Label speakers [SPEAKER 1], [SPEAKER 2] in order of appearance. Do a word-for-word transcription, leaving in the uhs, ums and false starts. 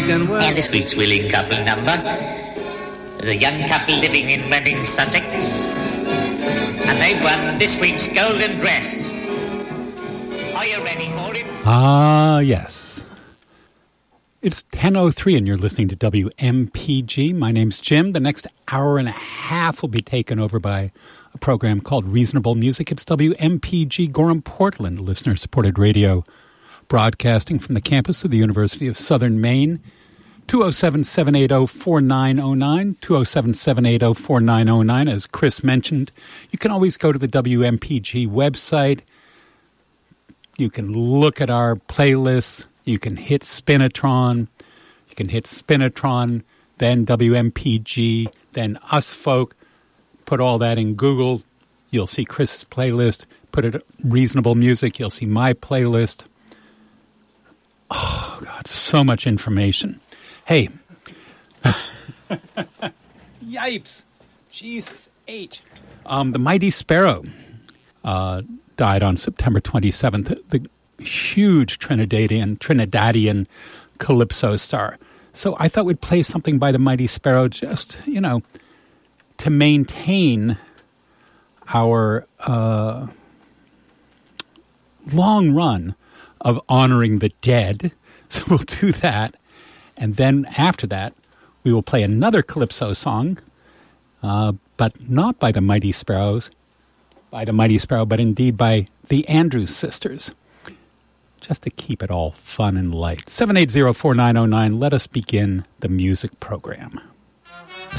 [SPEAKER 1] can work.
[SPEAKER 2] And this week's willing couple number is a young couple living in Reading, Sussex, and they've won this week's golden dress. Are you ready for it?
[SPEAKER 3] Ah, yes. It's ten oh three and you're listening to W M P G. My name's Jim. The next hour and a half will be taken over by a program called Reasonable Music. It's W M P G Gorham Portland, listener-supported radio, broadcasting from the campus of the University of Southern Maine. two oh seven, seven eight oh, four nine oh nine, two oh seven, seven eight oh, four nine oh nine. As Chris mentioned, you can always go to the W M P G website. You can look at our playlists. You can hit Spinatron. You can hit Spinatron, then W M P G, then Us Folk. Put all that in Google. You'll see Chris's playlist. Put it Reasonable Music. You'll see my playlist. Oh, God, so much information. Hey. Yipes. Jesus H. Um, the Mighty Sparrow uh, died on September twenty-seventh. The huge Trinidadian, Trinidadian calypso star. So I thought we'd play something by the Mighty Sparrow just, you know, to maintain our uh, long run of honoring the dead. So we'll do that. And then after that, we will play another calypso song, uh, but not by the Mighty Sparrows, by the Mighty Sparrow, but indeed by the Andrews Sisters, just to keep it all fun and light. seven eight zero, four nine oh nine, let us begin the music program.